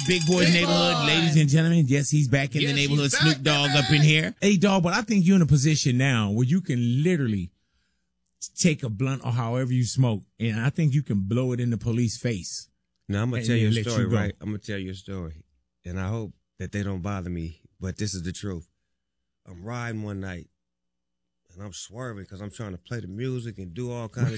Big Boy's Neighborhood, ladies and gentlemen. Yes, he's back in the neighborhood. Snoop Dogg up in here. Hey, dog, but I think you're in a position now where you can literally take a blunt or however you smoke, and I think you can blow it in the police face. Now, I'm going to tell you a story, right? I'm going to tell you a story, and I hope that they don't bother me, but this is the truth. I'm riding one night, and I'm swerving because I'm trying to play the music and do all kinds of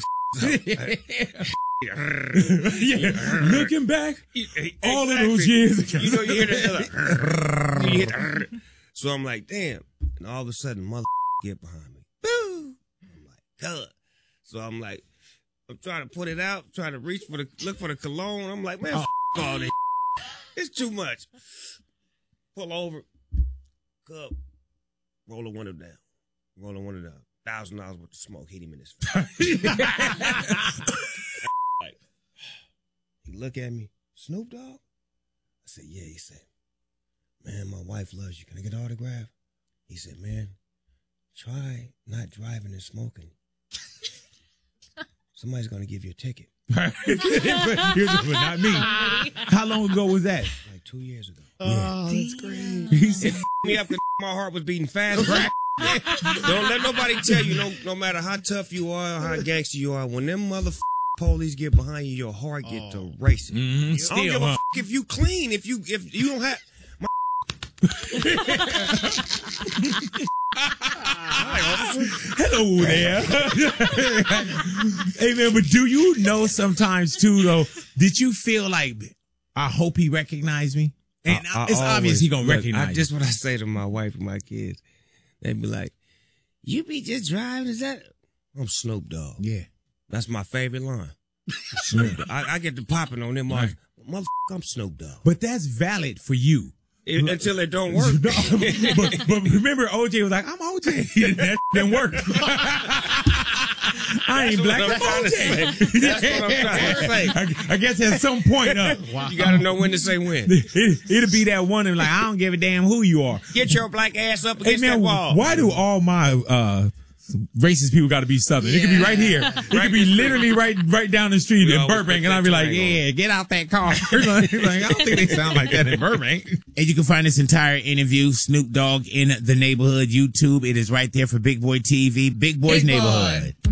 Looking back, all of those years ago. You know, you hear that. So I'm like, damn. And all of a sudden, mother get behind me. Boo! I'm like, God. So I'm like, I'm trying to put it out, trying to look for the cologne. I'm like, man, all this. It's too much. Pull over, cup, roll the window down. $1,000 worth of smoke hit him in his face. Like, he look at me, Snoop Dogg? I said, yeah. He said, man, my wife loves you. Can I get an autograph? He said, man, try not driving and smoking. Somebody's going to give you a ticket. But not me. How long ago was that? Like 2 years ago. Oh, that's great. He said, me up because my heart was beating fast. Don't let nobody tell you, no matter how tough you are or how gangster you are, when them police get behind you, your heart get to racing. Mm-hmm. I don't give a if you clean, if you don't have my hello there. Hey man, but do you know sometimes too though, did you feel like, I hope he recognized me? And it's obvious he gonna recognize Just what I say to my wife and my kids. They be like, you be just driving, is that? I'm Snoop Dogg. Yeah. That's my favorite line. Snoop Dogg. I get to popping on them. Right. Motherfucker, I'm Snoop Dogg. But that's valid for you. Until it don't work. No, but remember, OJ was like, I'm OJ. That didn't work. I ain't black, I'm OJ. That's what I'm trying to say. I guess at some point, wow. You got to know when to say when. It'll be that one and like, I don't give a damn who you are. Get your black ass up against that wall. Why do all my racist people got to be Southern? It could be right here. It could be literally right down the street in Burbank, and I'd be like, yeah, get out that car. Like, I don't think they sound like that in Burbank. And you can find this entire interview, Snoop Dogg in the Neighborhood, YouTube. It is right there for Big Boy TV, Big Boy's Neighborhood.